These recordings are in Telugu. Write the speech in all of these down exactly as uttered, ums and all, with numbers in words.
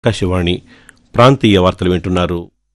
ఆకాశవాణి ప్రాంతీయ వార్తలు వింటున్నారు.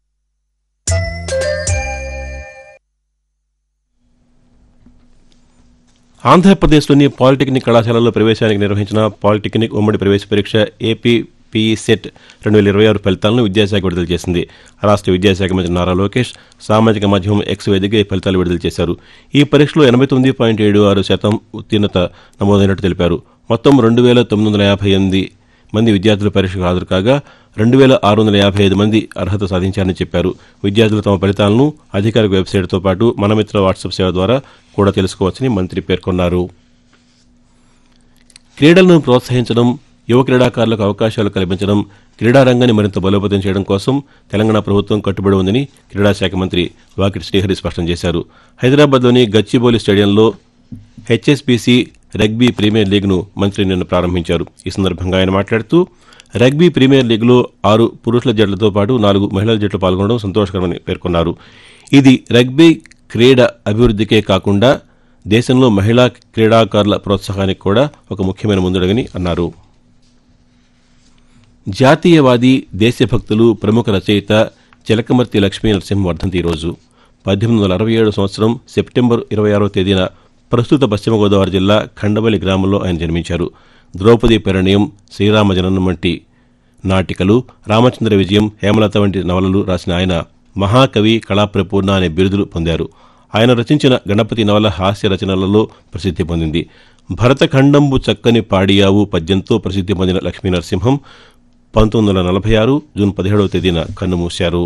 ఆంధ్రప్రదేశ్లోని పాలిటెక్నిక్ కళాశాలల్లో ప్రవేశానికి నిర్వహించిన పాలిటెక్నిక్ ఉమ్మడి ప్రవేశ పరీక్ష ఏపీ పీఈ సెట్ రెండు వేల ఇరవై ఆరు ఫలితాలను విద్యాశాఖ విడుదల చేసింది. రాష్ట్ర విద్యాశాఖ మంత్రి నారా లోకేష్ సామాజిక మాధ్యమం ఎక్స్ వేదికగా ఈ ఫలితాలు విడుదల చేశారు. ఈ పరీక్షలో ఎనభై తొమ్మిది పాయింట్ ఏడు ఆరు శాతం ఉత్తీర్ణత నమోదైనట్టు తెలిపారు. మొత్తం రెండు వేల తొమ్మిది వందల యాభై ఎనిమిది మంది విద్యార్థులు పరీక్షకు హాజరు కాగా రెండు వేల ఆరు వందల యాభై ఐదు మంది అర్హత సాధించారని చెప్పారు. విద్యార్థులు తమ ఫలితాలను అధికారిక వెబ్సైట్తో పాటు మనమిత్ర వాట్సాప్ సేవ ద్వారా కూడా తెలుసుకోవచ్చని మంత్రి పేర్కొన్నారు. క్రీడలను ప్రోత్సహించడం, యువ క్రీడాకారులకు అవకాశాలు కల్పించడం, క్రీడారంగాన్ని మరింత బలోపేతం చేయడం కోసం తెలంగాణ ప్రభుత్వం కట్టుబడి ఉందని క్రీడాశాఖ మంత్రి వాకిటి శ్రీహరి స్పష్టం చేశారు. హైదరాబాద్లోని గచ్చిబౌలి స్టేడియంలో హెచ్ఎస్బీసీ రగ్బీ ప్రీమియర్ లీగ్ను మంత్రి నిన్న ప్రారంభించారు. ఈ సందర్భంగా ఆయన మాట్లాడుతూ రగ్బీ ప్రీమియర్ లీగ్లో ఆరు పురుషుల జట్లతో పాటు నాలుగు మహిళల జట్లు పాల్గొనడం సంతోషకరమని పేర్కొన్నారు. ఇది రగ్బీ క్రీడ అభివృద్ధికే కాకుండా దేశంలో మహిళా క్రీడాకారుల ప్రోత్సాహానికి కూడా ఒక ముఖ్యమైన ముందడుగని అన్నారు. జాతీయవాది, దేశభక్తులు, ప్రముఖ రచయిత చిలకమర్తి లక్ష్మీ నరసింహ వర్ధంతి ఈరోజు. పద్దెనిమిది వందల అరవై ఏడు సంవత్సరం సెప్టెంబర్ ఇరవై ఆరో తేదీన ప్రస్తుత పశ్చిమ గోదావరి జిల్లా ఖండవల్లి గ్రామంలో ఆయన జన్మించారు. ద్రౌపది పరిణయం, శ్రీరామ జననం వంటి నాటికలు, రామచంద్ర విజయం, హేమలత వంటి నవలలు రాసిన ఆయన మహాకవి, కళాప్రపూర్ణ అనే బిరుదులు పొందారు. ఆయన రచించిన గణపతి నవల హాస్య రచనలలో ప్రసిద్ధి పొందింది. భరతఖండంబు చక్కని పాడియావు పద్యంతో ప్రసిద్ధి పొందిన లక్ష్మీ నరసింహం పంతొమ్మిది వందల నలభై ఆరు జూన్ పదిహేడవ తేదీన కన్నుమూశారు.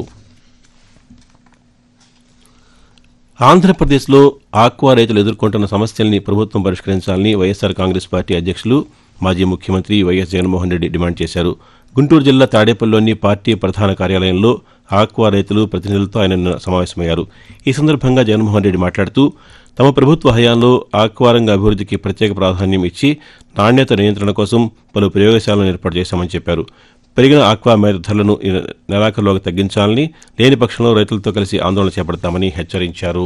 ఆంధ్రప్రదేశ్లో ఆక్వా రైతులు ఎదుర్కొంటున్న సమస్యల్ని ప్రభుత్వం పరిష్కరించాలని వైఎస్సార్ కాంగ్రెస్ పార్టీ అధ్యక్షులు, మాజీ ముఖ్యమంత్రి వైఎస్ జగన్మోహన్ రెడ్డి డిమాండ్ చేశారు. గుంటూరు జిల్లా తాడేపల్లిలోని పార్టీ ప్రధాన కార్యాలయంలో ఆక్వా రైతులు ప్రతినిధులతో ఆయన నిన్న సమావేశమయ్యారు. ఈ సందర్భంగా జగన్మోహన్ రెడ్డి మాట్లాడుతూ తమ ప్రభుత్వ హయాంలో ఆక్వా రంగ అభివృద్ధికి ప్రత్యేక ప్రాధాన్యం ఇచ్చి నాణ్యత నియంత్రణ కోసం పలు ప్రయోగశాలను ఏర్పాటు చేశామని చెప్పారు. పెరిగిన ఆక్వా మేర ధరలను నెలాఖరులోగా తగ్గించాలని, లేని పక్షంలో రైతులతో కలిసి ఆందోళన చేపడతామని హెచ్చరించారు.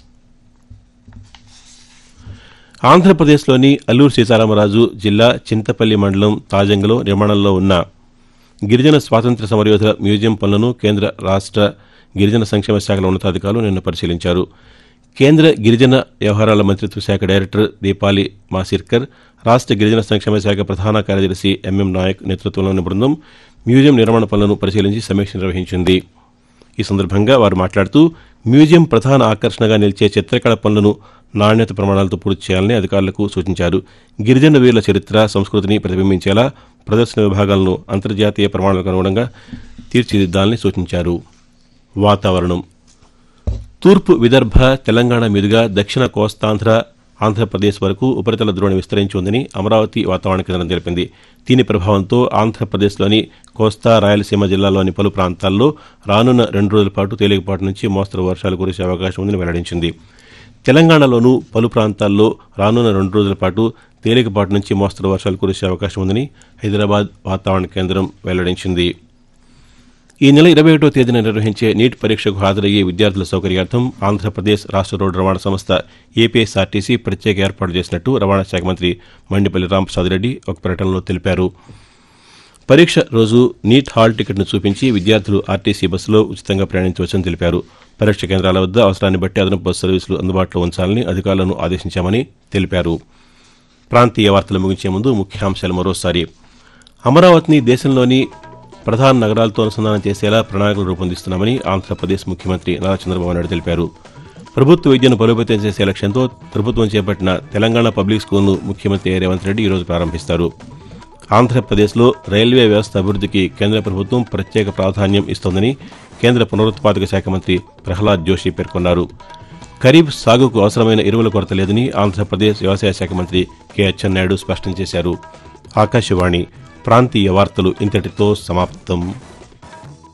ఆంధ్రప్రదేశ్లోని అల్లూరు సీతారామరాజు జిల్లా చింతపల్లి మండలం తాజంగలో నిర్మాణంలో ఉన్న గిరిజన స్వాతంత్ర్య సమరయోధుల మ్యూజియం పనులను కేంద్ర రాష్ట్ర గిరిజన సంక్షేమ శాఖల ఉన్నతాధికారులు నిన్న పరిశీలించారు. కేంద్ర గిరిజన వ్యవహారాల మంత్రిత్వ శాఖ డైరెక్టర్ దీపాలి మాసిర్కర్, రాష్ట్ర గిరిజన సంక్షేమ శాఖ ప్రధాన కార్యదర్శి ఎంఎం నాయక్ నేతృత్వంలోని బృందం మ్యూజియం నిర్మాణ పనులను పరిశీలించి సమీక్ష నిర్వహించింది. ఈ సందర్భంగా వారు మాట్లాడుతూ మ్యూజియం ప్రధాన ఆకర్షణగా నిలిచే చిత్రకళ పనులను నాణ్యత ప్రమాణాలతో పూర్తి చేయాలని అధికారులకు సూచించారు. గిరిజన వీరుల చరిత్ర, సంస్కృతిని ప్రతిబింబించేలా ప్రదర్శన విభాగాలను అంతర్జాతీయ ప్రమాణాలకు అనుగుణంగా తీర్చిదిద్దాలని సూచించారు. వాతావరణం. తూర్పు విదర్భ, తెలంగాణ మీదుగా దక్షిణ కోస్తాంధ్ర, ఆంధ్రప్రదేశ్ వరకు ఉపరితల ద్రోణి విస్తరించి ఉందని అమరావతి వాతావరణ కేంద్రం తెలిపింది. దీని ప్రభావంతో ఆంధ్రప్రదేశ్లోని కోస్తా, రాయలసీమ జిల్లాల్లోని పలు ప్రాంతాల్లో రానున్న రెండు రోజుల పాటు తేలికపాటి నుంచి మోస్తరు వర్షాలు కురిసే అవకాశం ఉందని వెల్లడించింది. తెలంగాణలోనూ పలు ప్రాంతాల్లో రానున్న రెండు రోజుల పాటు తేలికపాటి నుంచి మోస్తరు వర్షాలు కురిసే అవకాశం ఉందని హైదరాబాద్ వాతావరణ కేంద్రం వెల్లడించింది. ఈ నెల ఇరవై ఒకటో తేదీన నిర్వహించే నీట్ పరీక్షకు హాజరయ్యే విద్యార్థుల సౌకర్యార్థం ఆంధ్రప్రదేశ్ రాష్ట్ర రోడ్డు రవాణా సంస్థ ఏపీఎస్ఆర్టీసీ ప్రత్యేక ఏర్పాటు చేసినట్టు రవాణా శాఖ మంత్రి మండిపల్లి రాంప్రసాద్ రెడ్డి ఒక ప్రకటనలో తెలిపారు. పరీక్ష రోజు నీట్ హాల్ టికెట్ను చూపించి విద్యార్థులు ఆర్టీసీ బస్సులో ఉచితంగా ప్రయాణించవచ్చని తెలిపారు. పరీక్ష కేంద్రాల వద్ద అవసరాన్ని బట్టి అదనపు బస్సు సర్వీసులు అందుబాటులో ఉంచాలని అధికారులను ఆదేశించామని తెలిపారు. ప్రాంతీయ వార్తలు ముగించే ముందు ముఖ్యాంశాలు మరోసారి. అమరావతిని దేశంలోని ప్రధాన నగరాలతో అనుసంధానం చేసేలా ప్రణాళికలు రూపొందిస్తున్నామని ఆంధ్రప్రదేశ్ ముఖ్యమంత్రి నారా చంద్రబాబు నాయుడు తెలిపారు. ప్రభుత్వ విద్యను బలోపేతం చేసే లక్ష్యంతో ప్రభుత్వం చేపట్టిన తెలంగాణ పబ్లిక్ స్కూల్ను ముఖ్యమంత్రి రేవంత్ రెడ్డి ఈరోజు ప్రారంభిస్తారు. ఆంధ్రప్రదేశ్లో రైల్వే వ్యవస్థ అభివృద్ధికి కేంద్ర ప్రభుత్వం ప్రత్యేక ప్రాధాన్యం ఇస్తోందని కేంద్ర పునరుత్పాదక శాఖ మంత్రి ప్రహ్లాద్ జోషి పేర్కొన్నారు. ఖరీఫ్ సాగుకు అవసరమైన ఎరువుల కొరత లేదని ఆంధ్రప్రదేశ్ వ్యవసాయ శాఖ మంత్రి కె అచ్చెన్నాయుడు స్పష్టం చేశారు. ఆకాశవాణి ప్రాంతీయ వార్తలు ఇంతటితో సమాప్తం.